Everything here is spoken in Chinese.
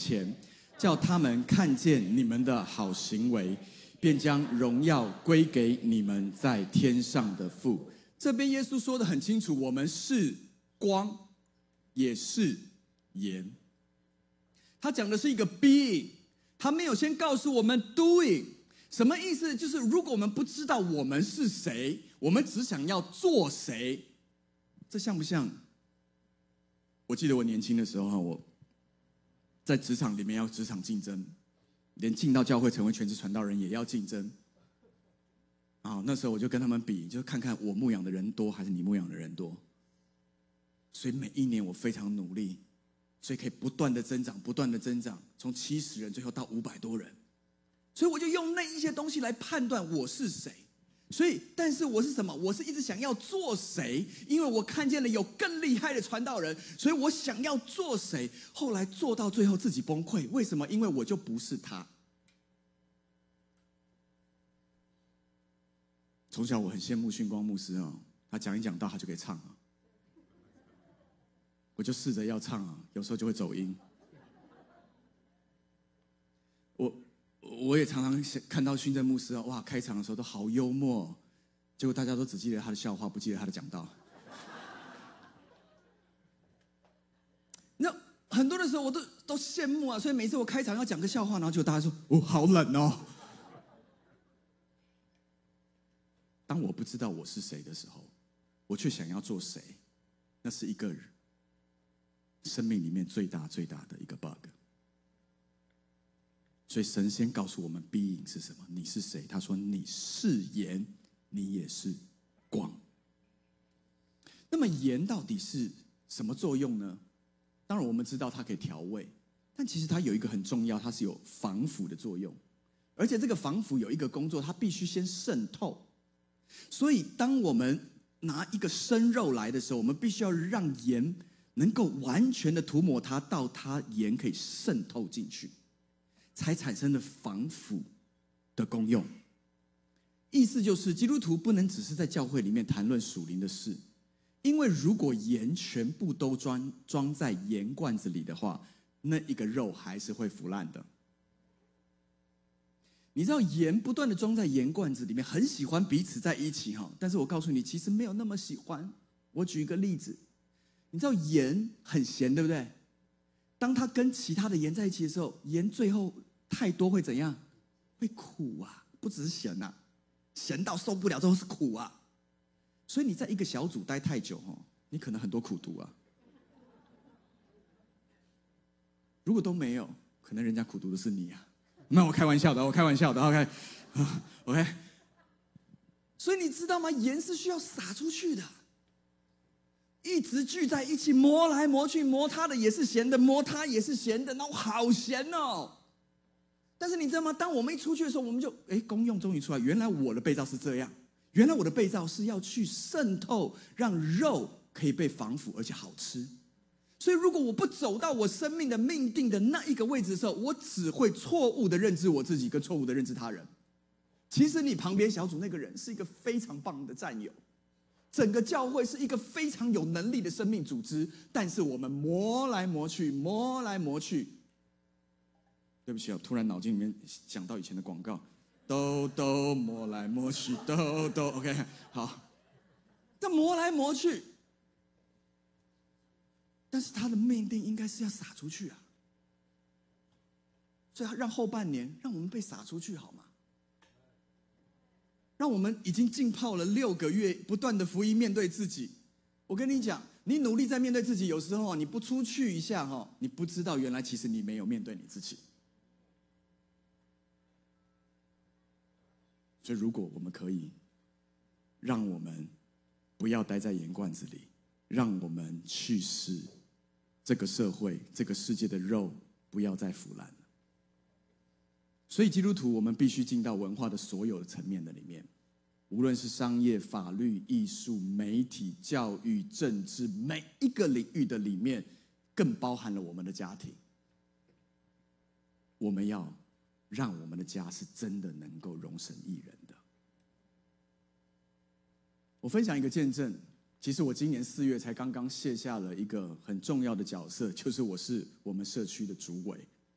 前，叫他们看见你们的好行为，便将荣耀归给你们在天上的父。这边耶稣说得很清楚，我们是光，也是盐。他讲的是一个 being， 他没有先告诉我们 doing。什么意思？就是如果我们不知道我们是谁，我们只想要做谁，这像不像？我记得我年轻的时候，我在职场里面要职场竞争，连进到教会成为全职传道人也要竞争。那时候我就跟他们比，就看看我牧养的人多还是你牧养的人多。所以每一年我非常努力，所以可以不断的增长，不断的增长，从70人最后到500多人。所以我就用那一些东西来判断我是谁。所以，但是我是什么？我是一直想要做谁，因为我看见了有更厉害的传道人，所以我想要做谁。后来做到最后自己崩溃，为什么？因为我就不是他。从小我很羡慕训光牧师他讲一讲道他就可以唱我就试着要唱有时候就会走音。我也常常看到训正牧师哇，开场的时候都好幽默，结果大家都只记得他的笑话，不记得他的讲道。那很多的时候我都羡慕所以每次我开场要讲个笑话，然后就大家说好冷哦。当我不知道我是谁的时候，我却想要做谁，那是一个生命里面最大最大的一个 bug。所以神先告诉我们 being 是什么，你是谁？他说你是盐，你也是光。那么盐到底是什么作用呢？当然我们知道它可以调味，但其实它有一个很重要，它是有防腐的作用。而且这个防腐有一个工作，它必须先渗透。所以当我们拿一个生肉来的时候，我们必须要让盐能够完全的涂抹它，到它盐可以渗透进去，才产生了防腐的功用。意思就是基督徒不能只是在教会里面谈论属灵的事，因为如果盐全部都装在盐罐子里的话，那一个肉还是会腐烂的。你知道盐不断的装在盐罐子里面，很喜欢彼此在一起但是我告诉你，其实没有那么喜欢。我举一个例子，你知道盐很咸，对不对？当它跟其他的盐在一起的时候，盐最后太多会怎样？会苦不只是咸咸到受不了之后是苦所以你在一个小组待太久你可能很多苦毒如果都没有，可能人家苦毒的是你那我开玩笑的OK。所以你知道吗？盐是需要撒出去的，一直聚在一起磨来磨去，磨它的也是咸的，磨它也是咸的，那好咸但是你知道吗？当我们一出去的时候，我们就功用终于出来，原来我的被造是这样，原来我的被造是要去渗透，让肉可以被防腐而且好吃。所以如果我不走到我生命的命定的那一个位置的时候，我只会错误的认知我自己，跟错误的认知他人。其实你旁边小组那个人是一个非常棒的战友，整个教会是一个非常有能力的生命组织，但是我们磨来磨去。对不起突然脑筋里面想到以前的广告，都磨来磨去，都 OK 好，这磨来磨去，但是他的命定应该是要撒出去所以让后半年让我们被撒出去好吗？让我们已经浸泡了6个月，不断的福音面对自己。我跟你讲，你努力在面对自己，有时候你不出去一下你不知道原来其实你没有面对你自己。所以如果我们可以让我们不要待在盐罐子里，让我们去使这个社会这个世界的肉不要再腐烂了。所以基督徒我们必须进到文化的所有的层面的里面，无论是商业、法律、艺术、媒体、教育、政治，每一个领域的里面，更包含了我们的家庭。我们要让我们的家是真的能够容神益人的。我分享一个见证，其实我今年4月才刚刚卸下了一个很重要的角色，就是我是我们社区的主委。